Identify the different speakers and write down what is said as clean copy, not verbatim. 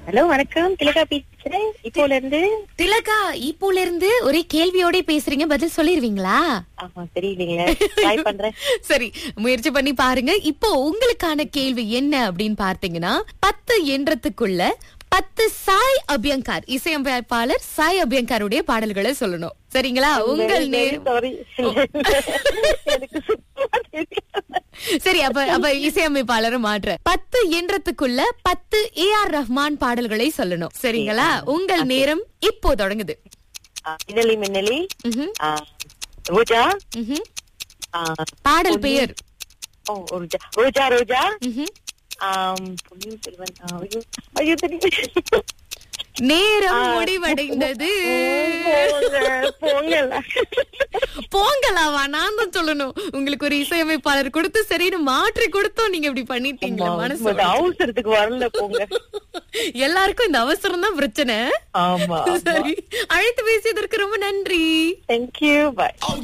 Speaker 1: Hello வணக்கம், திலகா பேசுறேன் இப்போல இருந்து.
Speaker 2: திலகா, இப்போல இருந்து ஒரே கேள்வியோட பேசுறீங்க, பதில் சொல்லிருவீங்களா?
Speaker 1: ஆமா தெரியலீங்களே, ட்ரை பண்றேன்.
Speaker 2: சரி, முயற்சி பண்ணி பாருங்க. இப்போ உங்களுக்கான கேள்வி என்ன அப்படின்னு பார்த்தீங்கன்னா, 10 எண்ணத்துக்குள்ள 10 சாய் அபியங்கார், இசையமைப்பாளர் சாய் அபியங்காருடைய பாடல்களை சொல்லணும். சரிங்களா? உங்கள் நேரம்.
Speaker 1: சாரி, எனக்கு சுத்தமா தெரியாது.
Speaker 2: சரி, அப்ப இசையமைப்பாளரை மாற்ற 10 எண்ணத்துக்குள்ள 10 AR ரஹ்மான் பாடல்களை சொல்லணும். சரிங்களா? உங்கள் நேரம் இப்போ தொடங்குது.
Speaker 1: மின்னலி மின்னலி,
Speaker 2: ம்ஹும்.
Speaker 1: ரோஜா,
Speaker 2: ம்ஹும். பாடல் பெயர்.
Speaker 1: ரோஜா ரோஜா ரோஜா,
Speaker 2: ம்ஹும்.
Speaker 1: பொன்னியின் செல்வன். ஐயோ தெரியும்.
Speaker 2: நேரம் முடிவடைந்தது. போங்கலாவா? நான் தான் சொல்லணும். உங்களுக்கு ஒரு இசையமைப்பாளர் கொடுத்து சரின்னு மாற்றி கொடுத்தோம், நீங்க இப்படி பண்ணிட்டீங்க. மனசு
Speaker 1: அவசரத்துக்கு வரல போங்க.
Speaker 2: எல்லாருக்கும் இந்த அவசரம் தான் பிரச்சனை.
Speaker 1: ஆமா.
Speaker 2: சரி, அழைத்து பேசியதற்கு ரொம்ப நன்றி.
Speaker 1: தேங்க்யூ, பாய்.